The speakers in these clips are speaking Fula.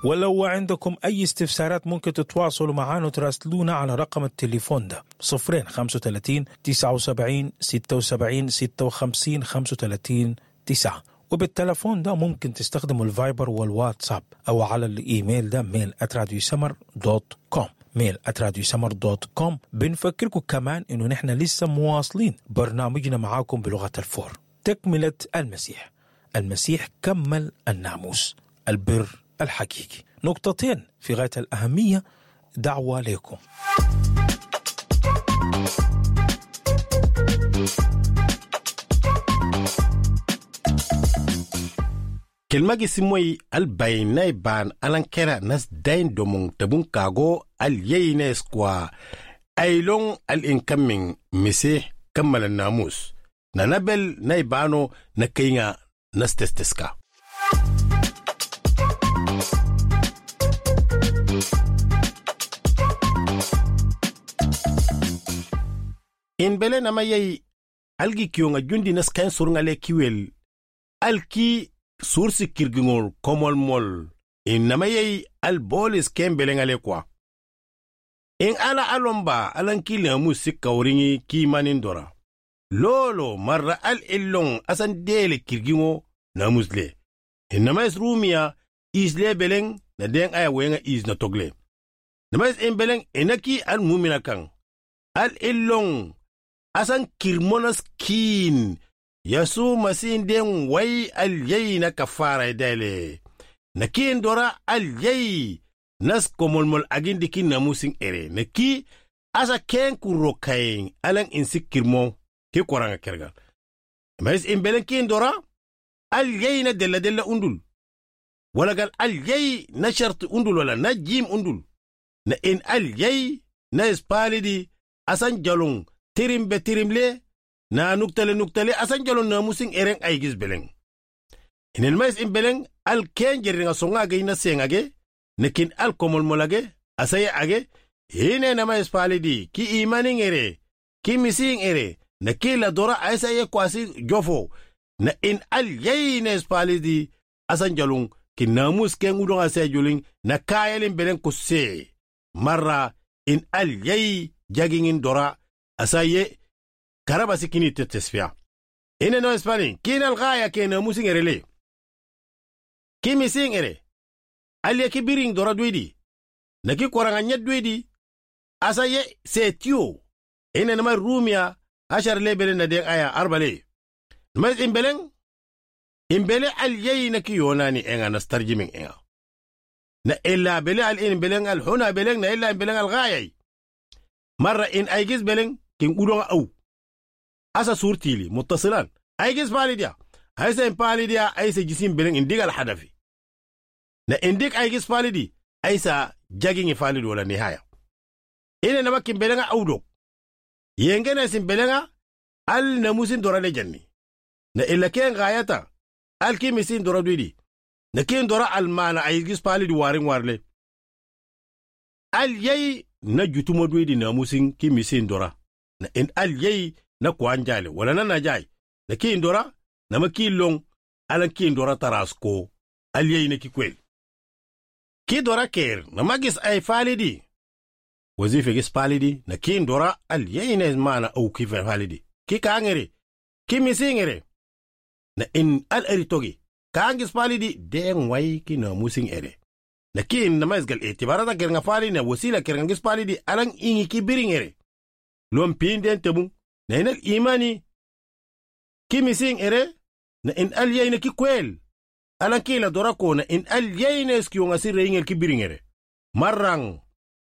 ولو عندكم أي استفسارات ممكن تتواصلوا معنا وتراسلونا على رقم التليفون ده 035 79 76 56 35 9. وبالتلفون ده ممكن تستخدموا الفايبر والواتساب أو على الإيميل ده mail@radiosummer.com mail@radiosummer.com. بنفكركم كمان إنه نحن لسه مواصلين برنامجنا معاكم بلغة الفور. تكملة المسيح كمل الناموس، البر الحقيقي. نقطتين في غاية الأهمية، دعوة لكم. kelmagi simoy al baynay ban alankera nas dain domong tabun kago al yeynes kwa aylong al incoming mesih kammala namus nanabel nay bano na kaynga nas testeska. In bele nama yey algi kiyonga jundi nas kayn surngale kiwel alki sursi kirgingol komol mol in namayey al bolis kembelengale kwa in ala alomba alanki le musik kawringi ki manindora lolo marra al illong asan dele kirgingo na musle in namayes rumia isle beleng na deng aya wenga is na togle namayes in beleng enaki al mumina kang al illong asan kirmonas kin Yasu masin den wai alyayi na kafara dale. Naki ndora alyayi nas komolmol agin dikin namusin ere. Naki asa ken kurokayin alang insik kirmo ke koranga kergal. Mais imbelen ki ndora alyayi na della undul. Walagal alyayi na shart undul wala na jim undul. Na in alyayi na espalidi asan jalung tirimbe tirimle na nuktale asan jalon na musing ereng ay gis beleng. Inel mais in beleng al ken jeringa songa age na sengage nekin al komol molage asaya age hine na mais palidi ki imaning ere ki mising ere na ki la dora asaya kwasi jofo na in al yeynes palidi asan jalung ki namus ken udong asaya juling na kayelin beleng kusse marra in al yey jagingin dora asaye karaba sikini tetesfia. Ine no espani, kina algaya kena musing erele. Kimi sing ere. Alia kibiring dora dwidi. Naki koranganya dwidi. Asa ye setio. Ine nama rumia ashar lebele na deng aya arbale. Nama imbeleng? Imbele aliyay na kiyonani enga na starjiming enga. Na illa bele al imbeleng al huna beleng na illa imbeleng algayay. Marra in aigis beleng king udonga au. Asa surtili muttasilan aigis palidia aisa palidia aisa jisim beleng indigal hadafi na indik aigis palidi aisa jaging falidi wala nihaya ine na bakin belenga audo yengena sim belenga al namusin dorale janni na illa ken gayata al kimisin doradwidi na ken dora al mana aigis palidi warin warle al yai na jutumo dwidi namusin kimisin dora na in al yai na kwanjale wala na najai na ki indora na makilong alan ki indora tarasko aliyay na kikwel ki dora ker na magis ay falidi wazife gis falidi na ki indora aliyay na mana au ki falidi ki kangere ki misingere na in al eritogi kangis falidi den way ki na musing ere na ki na mazgal etibarata ker nga falidi na wasila ker ngis falidi alan ingi ki biringere lom pinden tebung na inak imani kimising ere na in alyay na kikwel alang kila dorako na in alyay na eskiyo nga si reingel kibiringere marang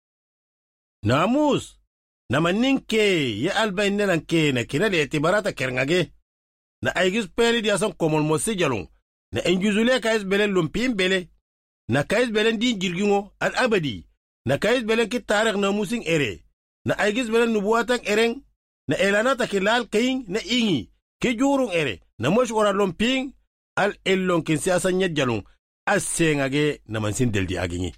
namus na maninke ya albay nalanke na kinali etibarata kerngage na aigis peli di asang komol mosi jalong na injuzule kais belen lumpim bele na kais belen din jirgingo al abadi na kais belen ki tarikh na musing ere na aigis belen nubuatang ereng na elanata kilal kaing na ingi ke jurung ere na mosh ora lomping al ellon kin siasa nyet jalung asengage na mansin deldi agingi.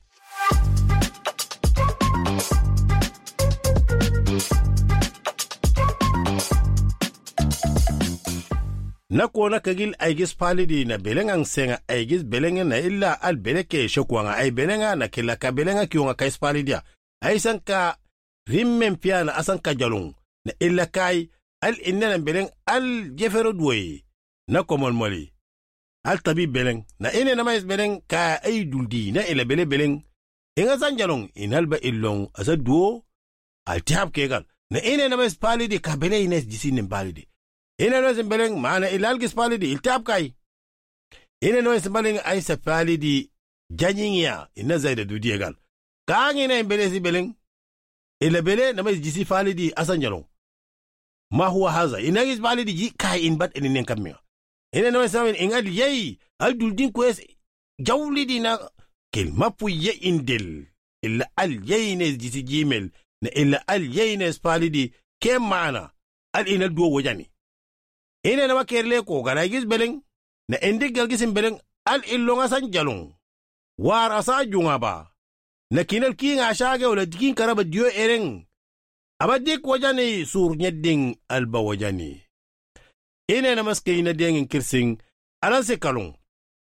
na kona kagil aigis palidi na belengang senga aigis belenga na illa al beleke shokwanga ay belenga na kila ka belenga kiyonga kais palidia ay sanka rimmen pia na asanka jalung na illa kai al inna beleng al jefero duwe na komol moli al tabi beleng na ine na mais beleng ka ay duldi na ila beleng inga san jalung inalba illong asa duo al tihab kegal na ine na mais palidi ka bele ines jisinin palidi ine no beleng mana ilal gis palidi iltab kai ine no beleng ay sa palidi janyingia ina zaida dudi egal ka ngina bele si beleng ila bele na mais jisi palidi asan jalung ma huwa haza ina gis palidi ji kai in bat inen kammiga ine no samen ingal yei al duldin kwes jawlidi na kel mapu ye indel illa al yeynes jisi jimel na illa al yeynes palidi ke mana al ina duo wajani ine na makerle ko gana gis beleng na endigal gisim beleng al illonga san jalung war asa junga ba na kinal kinga shage wala dikin karaba dio ereng abadik wajani sur nyedding alba wajani ine na maske ina dengin kirsing alanse kalung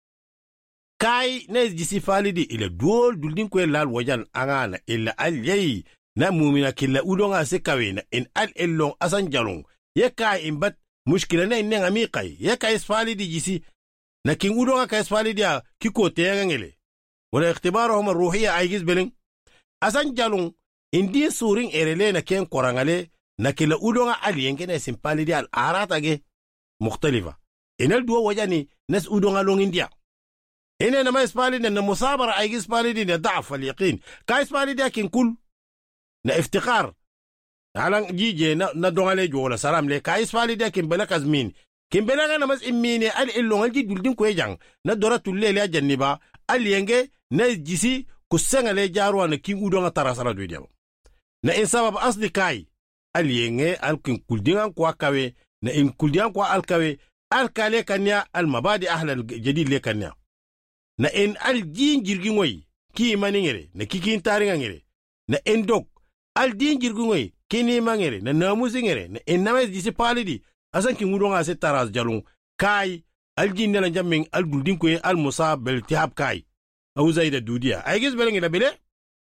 kai ne jisi falidi ila duol duldin ko lal wajan angana illa al yei na mumina killa udonga sekawe na in al ellong asan jalung ye kai imbat mushkila na inne ngamiqai ye kai falidi jisi na kin udonga kai falidi ya kiko teyangele wala ikhtibaruhum ar-ruhiyya aygiz belin asan jalung indi surin erele na ken korangale na killa udonga al yengene simpalidi al arata ge mukhtalifa inal duo wajani nas udonga long india ine na maisfali na musabara ay gisfali na da'af al yaqin ka isfali dakin kul na iftikhar alang jije na dongale jola salam le ka isfali dakin balakaz min kin belaga na mas immini al illon al jidul din ko yang na doratul lele janniba al yenge na jisi kusenga le jarwa na kin udonga tarasara do diam na in sabab asli kai al yenge al kin kuldingan ko kawe na in kuldingan ko al kawe al kale kanya al mabadi ahla al jadid le kanya na en al din jirgi ngoy ki maningere na kikin taringa ngere na en dog al din jirgi ngoy kini mangere na namusingere na en names disi palidi asan ki ngudonga se taras jalung kai al din na jamming al duldin ko al musab bel tihab kai au zaida dudia ay gis belengi la bele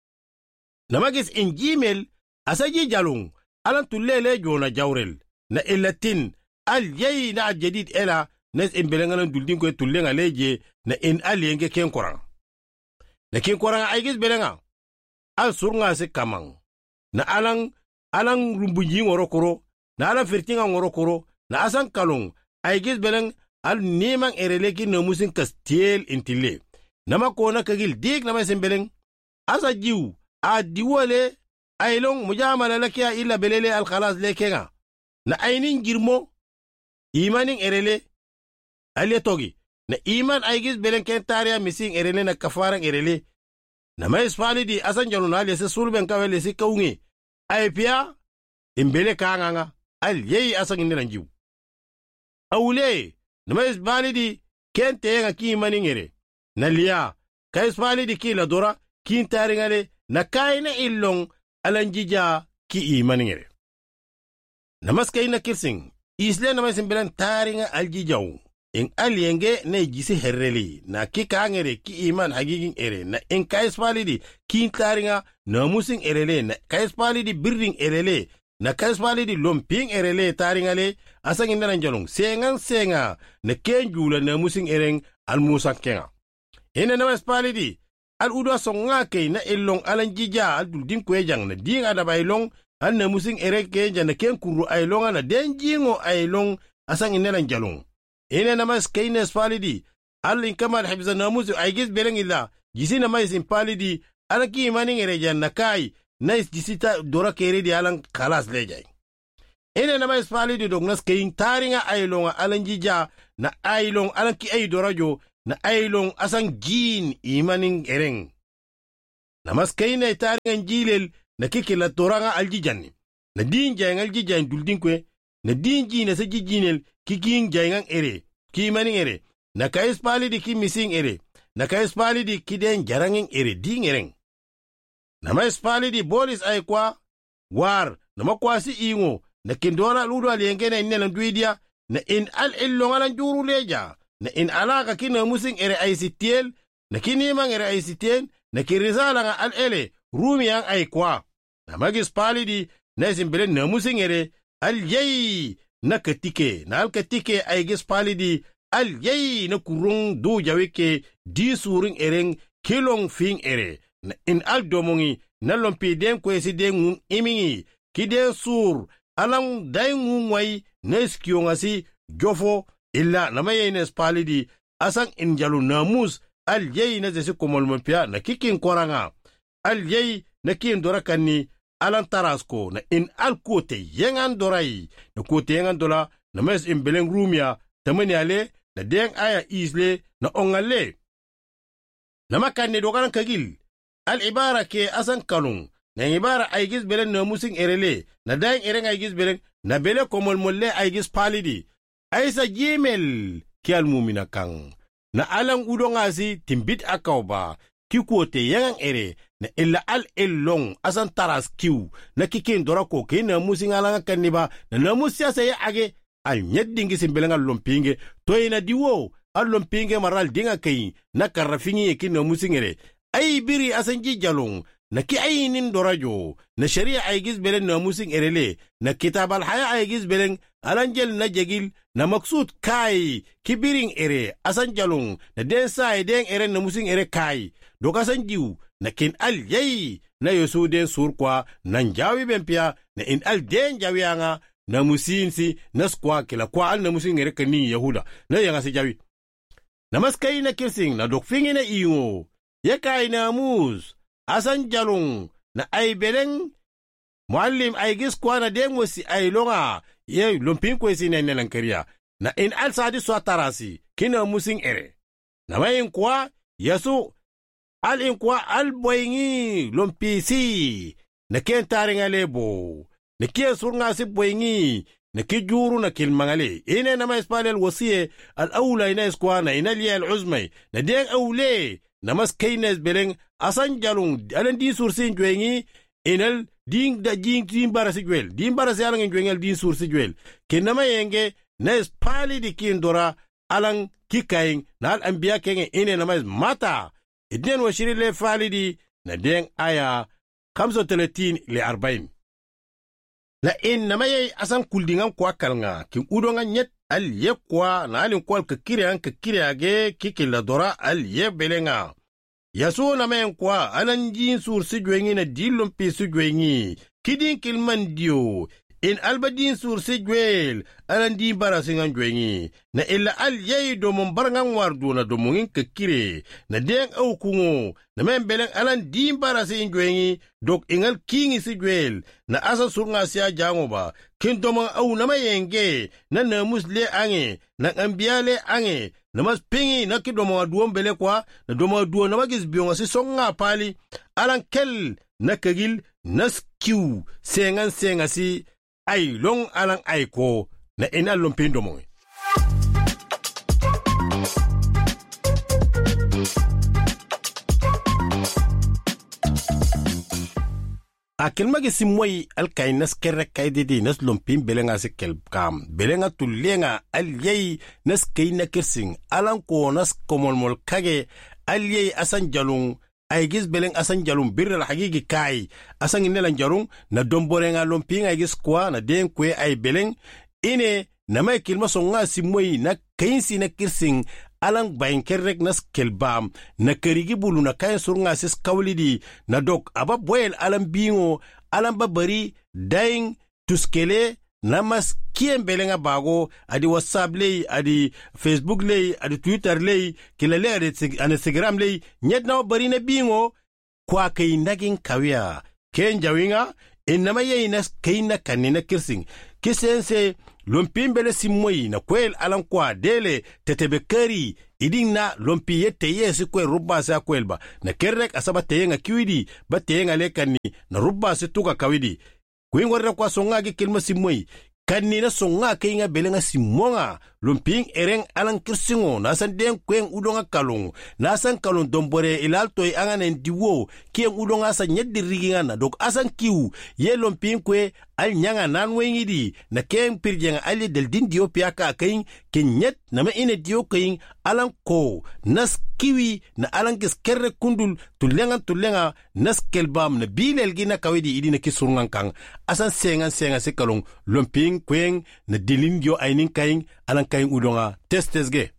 na magis en gmail asaji jalung alan tulele jona jawrel na elatin al yey na jadid ela nes in belengalan duldin ko tullenga leje na in alienge ken korang na ken korang ay gis belenga al surnga se kamang na alang rumbunji ngorokoro na alang firtinga ngorokoro na asan kalong ay gis beleng al nimang ereleki na musin kastiel intile nama kona kagil dik nama sen beleng asa jiw a diwale aylong mujamala lakia illa belele al khalas lekenga na aynin girmo imanin erele aliya togi na iman aigis belen ken tariya missing erele na kafaran erele na mais falidi asan janu na lese sulben kawele si kaungi ay pia imbele kanganga al yeyi asan indina jiw awule na mais falidi ken tenga ki imanin ere na liya kais falidi ki la dora kin taringale na kaina illong alanjija ki imanin ere namaskay na kirsing isle na mais belen taringa aljijaw in alienge na jisi herreli na kika angere ki iman hagigin ere na in kais palidi kin taringa na musin erele na kais palidi birding erele na kais palidi lomping erele taringa le asang indana jalong senga na kenjula na musin ereng al musa kenga ina na mas palidi al udwa songa ke na illong alanjija al duldin kwejang na dinga da bailong al na musin ereke jana ken kuru ailonga na denjingo ailong asang indana jalong ina namas kaynes palidi allin kamal hibza namusu aigis beleng illa jisi namais in palidi alaki imaning erejan nakai nais jisita dora keredi alang khalas lejay ina namais palidi dognas kayin taringa ailonga alanjija na ailong alanki ay dorajo na ailong asang jin imaning ereng namas kayina taringa jilel na kikila toranga aljijanni na din jang aljijan duldin kwe na din jina sa jijinel kiking jayngang ere ki maning ere na kais palidi ki missing ere na kais palidi ki den jaranging ere ding ereng na mais palidi bolis ay kwa war na makwasi ingo na kindora ludo aliyengena inena duidia na in al illongalan juru leja na in alaka kina musing ere ay sitiel na kinimang ere ay sitien na kirizala nga al ele rumi ang ay kwa na magis palidi na isimbele na musing ere al yay na katike na al katike ay gis palidi al yay na kurung du jawike di suring ereng kilong fing ere na in al domongi na lompi den kwesi den ngung imingi ki den sur alang day ngung way na iskiyongasi jofo illa na maye ines palidi asang injalu namus al yay na zesi komolmopia na kikin koranga al yay na kin dorakani alan tarasko na in al kote yengan dorai na kote yengan dola na mes imbeleng rumia tamani ale na deng aya isle na ongale na makanne dogaran kagil al ibara ke asan kalung na ibara ay gis belen na musing erele na deng ereng ay gis belen na bele komolmolle ay gis palidi ay sa jimel ki al mumina kang na alang udongasi timbit akawba ki kote yengan ere na illa al elong asan taras kiw na kikin dorako ke na musing alanga kaniba na musia say age al nyeddingi simbelenga lompinge to ina diwo al lompinge maral dinga kay na karafingi ke na musingere ay biri asan jijalong na ki ayinin dorajo na sharia ay giz belen na musing erele na kitab al haya ay giz belen alanjel na jagil na maksud kai kibiring ere asan jalong na densa ay den ere na musing ere kai dokasan jiw na kin al yay na yosu den surkwa nan jawi bempia na in al den jawianga na musinsi na skwa kila kwa al na musing ere kani yahuda na yanga si jawi na maskai na kirsing na dokfingi na ingo yekai na mus asan jalong na ay beleng muallim ay gis kwa na den wasi ay longa ye lompin kwesi na nelang kariya na in al sadi swa tarasi kina musing ere na mayin kwa yasu al in kwa al boyingi lompisi na ken taringa lebo na kia surnga si boyingi na ki juru na kilmangale ine na maispalel wasiye al awla ina iskwa na ina liya al uzmay na den awle na mas kaynes beleng asan jalung alan din sursin jwengi inal din da din barasi jwel din barasi alang jwengel din sursi jwel kinama yenge na ispali di kindora alang kikaing na al anbiya kenge ine na mais mata idnen washiri le falidi na den aya 35 le 40 la in na maye asan kuldingan kwa kalnga kin udonga nyet al yekwa na alin kwal kakire age kikila dora al yebelenga yaso na mayen kwa alan jin sur si jwengi na dilon pi si jwengi kidin kilman dio in albadin sur si jwel alan din barasingan jwengi na illa al yey domon barangan wardu na domongin kakire na den au kungo na men belen alan din barasin jwengi dok ingal kingi si jwel na asa surga siya jango ba kin domon au na mayenge na namus le ange na ambiya le ange na mas pingi na ki domo aduon bele kwa na domo aduon na magis bionga si songa pali alan kel na kagil na skiu senga si ay long alang ay ko na inal lompindo mo akil magi simway alkay nas kerek kay didi nas lompin belenga si kelkam belenga tulenga alyay nas kay na kirsing alang ko nas komolmol kage alyay asan jalung ay gis beleng asan jalung birra hagigi kay asan inelan jalung na domborenga lompin ay gis kwa na den kwe ay beleng ine na may kilma songa simway na kainsi na kirsing alang bayin kerrek nas kelbam na karigi bulu na kayan surunga sis kawlidi na dok aba boyel alam bingo alam babari daing tuskele na mas kien belenga bago adi WhatsApp lay adi Facebook lay adi Twitter lay kilale adi Instagram lay nyet na bari na bingo kwa kay naging kawya ken jawinga inama yey nas kayna kanina kirsing kisense lompin bele simmoyi na kwel alan kwa dele tetebe kari idin na lompi yete yesi kwe rubba sa kwelba na kerrek asaba teyenga kiwidi ba teyenga lekani na rubba se tuka kawidi kwingorra kwa songa gi kilma simmoyi kanni na songa kayinga belenga simmonga lumping ereng alan kirsingo nasan den kwen udonga kalong nasan kalong dombore ilalto anganen diwo kien udonga sa nyeddi rigingana dok asan kiu ye lumping kwe al nyanga nan wengidi na ken pirjenga ali del din dio piaka kain kenyet na ma ine dio kain alan ko nas kiwi na alan kiskerre kundul tulenga nas kelbam na bilel gina kawidi idina kisurungan kang asan senga se kalong lumping kwen na dilin dio ainin kain alan kain udonga testesge.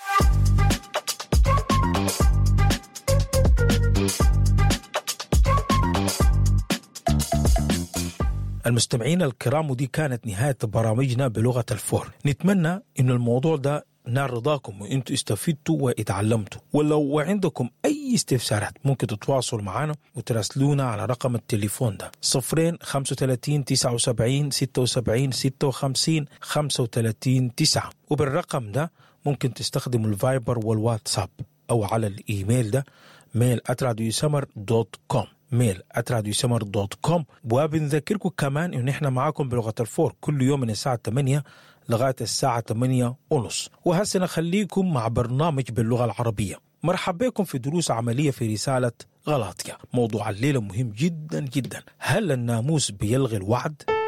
المستمعين الكرام، ودي كانت نهاية برامجنا بلغة الفور. نتمنى إن الموضوع ده نال رضاكم وإنتوا استفدتوا واتعلمتوا. ولو عندكم أي استفسارات ممكن تتواصلوا معنا وتراسلونا على رقم التليفون ده 035 79 76 56 35 9. وبالرقم ده ممكن تستخدموا الفايبر والواتساب أو على الإيميل ده mail@radiosummer.com mail@radiosummer.com. وبنذكركم كمان إن إحنا معاكم بلغة الفور كل يوم من الساعة 8 لغاية الساعة 8:30. وهسه نخليكم مع برنامج باللغة العربية. مرحبا بكم في دروس عملية في رسالة غلاطيا. موضوع الليلة مهم جدا جدا. هل الناموس بيلغي الوعد؟